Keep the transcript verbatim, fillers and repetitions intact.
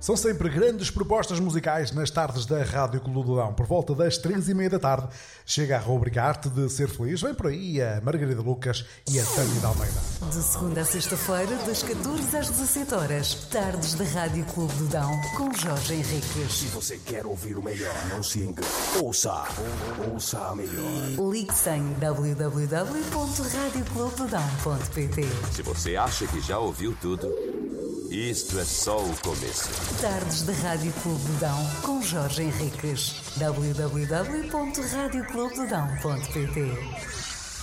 São sempre grandes propostas musicais nas tardes da Rádio Clube do Dão. Por volta das três e meia da tarde, chega a rubrica Arte de Ser Feliz. Vem por aí a Margarida Lucas e a Tânia de Almeida. De segunda a sexta-feira, das catorze às dezassete horas, tardes da Rádio Clube do Dão, com Jorge Henriques. Se você quer ouvir o melhor, não se engane. Ouça, ouça a melhor. Ligue-se em w w w ponto radio clube do dão ponto p t. Se você acha que já ouviu tudo, isto é só o começo. Tardes da Rádio Clube do Dão, com Jorge Henriques. w w w ponto radio clube do dão ponto p t.